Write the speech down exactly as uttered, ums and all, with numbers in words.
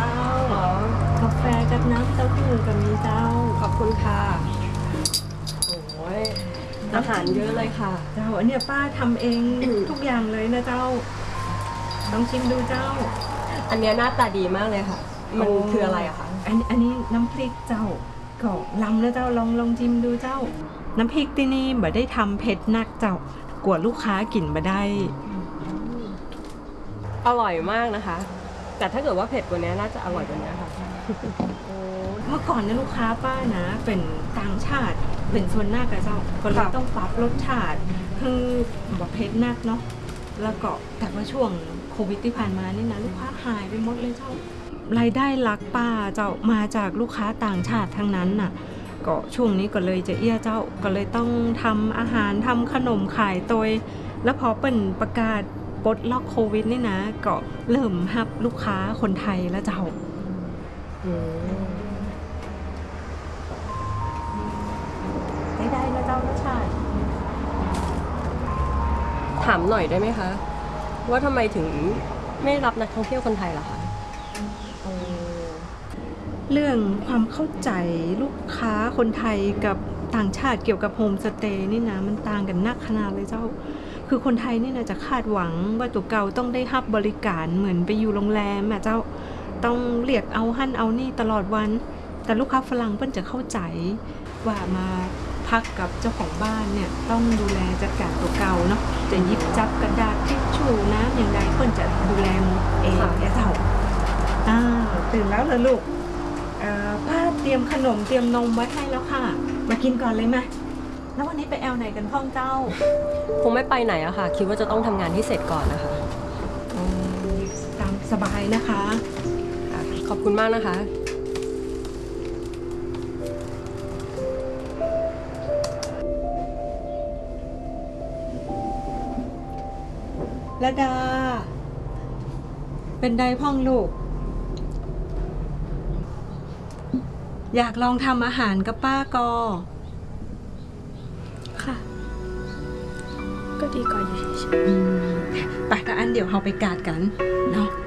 จ้ากาแฟกับน้ำเต้าหู้กับมีเจ้าขอบคุณค่ะโอ้ยอาหารเยอะเลยค่ะเจ้าอันเนี้ยป้าทำเองทุกอย่างเลยนะเจ้าลองชิมดูเจ้าอันนี้หน้าตาดีมากเลยค่ะมันคืออะไรอะคะอันอันนี้น้ำพริกเจ้าก็ลำแล้วเจ้าลองลองชิมดูเจ้าน้ำพริกที่นี่บ่ได้ทำเผ็ดนักเจ้ากลัวลูกค้ากินบ่ได้อร่อยมากนะคะแต่ถ้าเกิดว่าเผ็ดกว่านี้น่าจะอร่อยกว่านี้ค่ะเมื่อก่อนเนี่ยลูกค้าป้านะเป็นต่างชาติเป็นส่วนหน้ากับเจ้าก็เลยต้องปรับรสชาติคือแบบเผ็ดนักเนาะแล้วก็แต่ว่าช่วงโควิดที่ผ่านมานี่นะลูกค้าหายไปหมดเลยเจ้ารายได้หลักป้าเจ้ามาจากลูกค้าต่างชาติทั้งนั้นน่ะก็ช่วงนี้ก็เลยจะเอี้ยเจ้าก็เลยต้องทำอาหารทำขนมขายตัวแล้วพอเปิ่นประกาศปลดล็อกโควิดนี่นะก็เริ่มรับลูกค้าคนไทยแล้วเจ้าได้ได้แล้วเจ้ารสชาติถามหน่อยได้ไหมคะว่าทำไมถึงไม่รับนักท่องเที่ยวคนไทยล่ะคะเรื่องความเข้าใจลูกค้าคนไทยกับต่างชาติเกี่ยวกับโฮมสเตย์นี่นะมันต่างกันนักขนาดเลยเจ้าคือคนไทยนี่นะจะคาดหวังว่าตัวเก่าต้องได้รับบริการเหมือนไปอยู่โรงแรมอ่ะเจ้าต้องเรียกเอาหั่นเอานี่ตลอดวันแต่ลูกค้าฝรั่งเพิ่นจะเข้าใจว่ามาพักกับเจ้าของบ้านเนี่ยต้องดูแลจัดการตัวเก่าเนาะจะหยิบจับกระดาษทิชชู่น้ำอย่างใดเพิ่นจะดูแลเองแกเจ้าอ่าตื่นแล้วเหรอลูกป้าเตรียมขนมเตรียมนมไว้ให้แล้วค่ะมากินก่อนเลยไหมแล้ววันนี้ไปแอลไหนกันพ่องเจ้าคงไม่ไปไหนอะค่ะคิดว่าจะต้องทำงานที่เสร็จก่อนนะคะตามสบายนะคะขอบคุณมากนะคะละดาเป็นไดพ่องลูกอยากลองทำอาหารกับป้ากอค่ะก็ดีกว่าอยู่เฉยๆไปกับอันเดี๋ยวเราไปกาดกันเนาะ